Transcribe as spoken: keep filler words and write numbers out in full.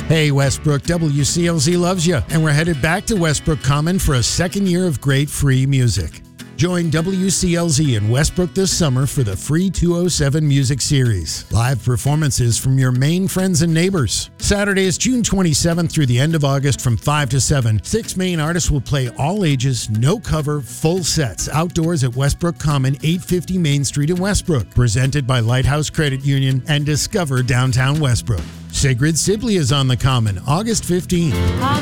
Hey Westbrook, W C L Z loves you, and we're headed back to Westbrook Common for a second year of great free music. Join W C L Z in Westbrook this summer for the free two oh seven Music Series. Live performances from your main friends and neighbors. Saturday is June twenty-seventh through the end of August from five to seven. Six main artists will play all ages, no cover, full sets outdoors at Westbrook Common, eight fifty Main Street in Westbrook. Presented by Lighthouse Credit Union and Discover Downtown Westbrook. Sigrid Sibley is on the Common, August fifteenth.